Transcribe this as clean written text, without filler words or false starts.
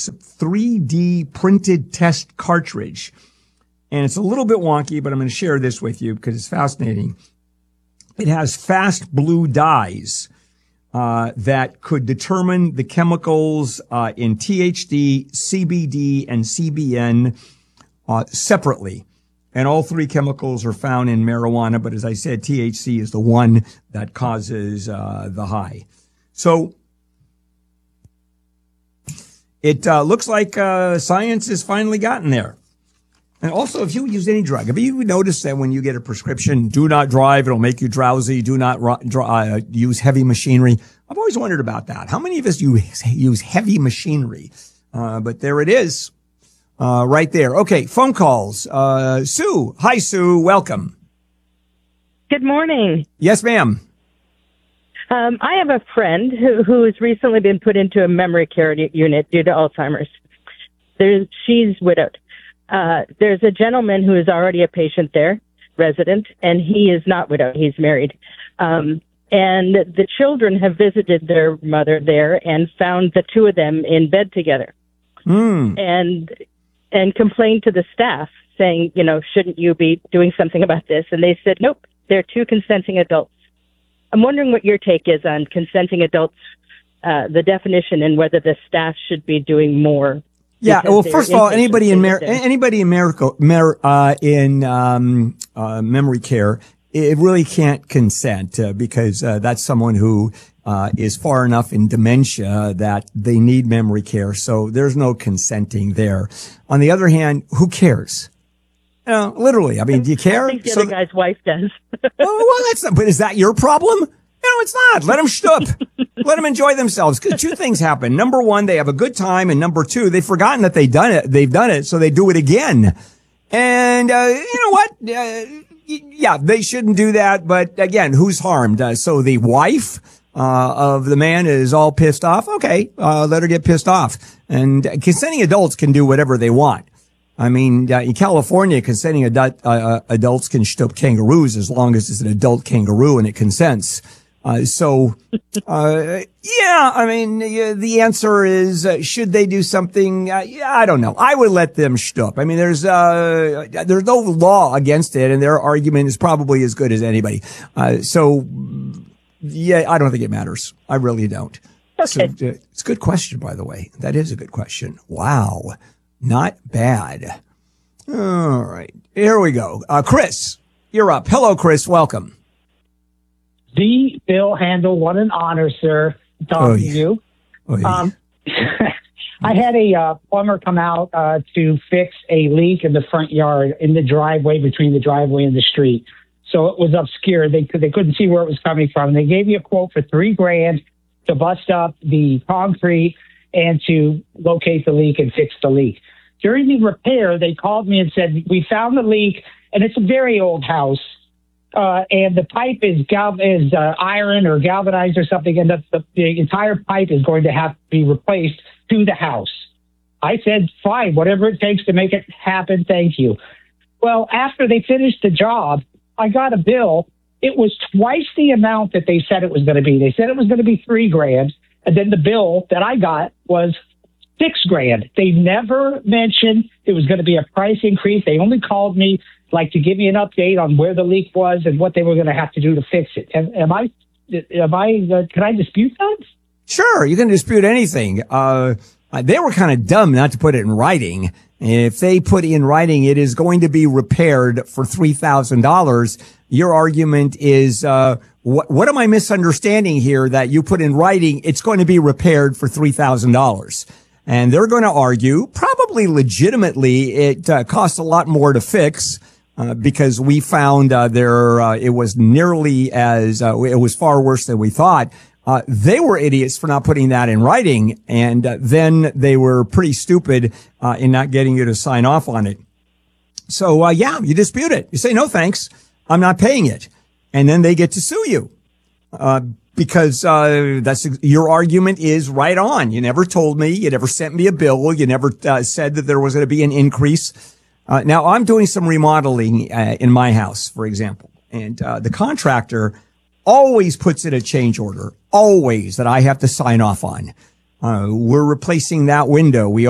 this 3D printed test cartridge. And it's a little bit wonky, but I'm going to share this with you because it's fascinating. It has fast blue dyes that could determine the chemicals in THC, CBD, and CBN separately. And all three chemicals are found in marijuana, but as I said, THC is the one that causes the high. So it looks like science has finally gotten there. And also, if you use any drug, have you noticed that when you get a prescription, do not drive, it'll make you drowsy, do not use heavy machinery? I've always wondered about that. How many of us use heavy machinery? But there it is, right there. Okay, phone calls. Sue. Hi, Sue. Welcome. Good morning. Yes, ma'am. I have a friend who has recently been put into a memory care unit due to Alzheimer's. She's widowed. There's a gentleman who is already a patient there, resident, and he is not widowed. He's married. And the children have visited their mother there and found the two of them in bed together. And complained to the staff saying, shouldn't you be doing something about this? And they said, nope, they're two consenting adults. I'm wondering what your take is on consenting adults, the definition, and whether the staff should be doing more. Yeah. Well, first of all, anybody in memory care, it really can't consent because that's someone who is far enough in dementia that they need memory care. So there's no consenting there. On the other hand, who cares? Literally. I mean, do you care? I think the other guy's wife does. well, that's not. But is that your problem? No, it's not. Let them shtup. Let them enjoy themselves. Two things happen. Number one, they have a good time. And number two, they've forgotten that they've done it. So they do it again. And, you know what? Yeah, they shouldn't do that. But again, who's harmed? So the wife, of the man is all pissed off. Okay. Let her get pissed off. And consenting adults can do whatever they want. I mean, in California, consenting adults can shtup kangaroos as long as it's an adult kangaroo and it consents. Yeah, I mean, the answer is, should they do something? Yeah, I don't know. I would let them shtup. I mean, there's no law against it, and their argument is probably as good as anybody. Yeah, I don't think it matters. I really don't. Okay. So, it's a good question, by the way. That is a good question. Wow. Not bad. All right. Here we go. Chris, you're up. Hello, Chris. Welcome. The Bill Handel, what an honor, sir, talking to you. I had a plumber come out to fix a leak in the front yard, in the driveway, between the driveway and the street. So it was obscure. They couldn't see where it was coming from. They gave me a quote for $3,000 to bust up the concrete and to locate the leak and fix the leak. During the repair, they called me and said, we found the leak, and it's a very old house. And the pipe is iron or galvanized or something, and the entire pipe is going to have to be replaced to the house. I said, fine, whatever it takes to make it happen, thank you. Well, after they finished the job, I got a bill. It was twice the amount that they said it was going to be. They said it was going to be $3,000, and then the bill that I got was $6,000. They never mentioned it was going to be a price increase. They only called me to give me an update on where the leak was and what they were going to have to do to fix it. Can I dispute that? Sure, you can dispute anything. They were kind of dumb not to put it in writing. If they put in writing, it is going to be repaired for $3,000. Your argument is, what am I misunderstanding here that you put in writing? It's going to be repaired for $3,000. And they're going to argue, probably legitimately, it costs a lot more to fix. Because we found it was nearly as it was far worse than we thought. They were idiots for not putting that in writing, and then they were pretty stupid in not getting you to sign off on it. So yeah, you dispute it. You say no thanks, I'm not paying it, and then they get to sue you because that's your argument is right on. You never told me, you never sent me a bill, you never said that there was going to be an increase. Now, I'm doing some remodeling in my house, for example, and the contractor always puts in a change order, always, that I have to sign off on. We're replacing that window. We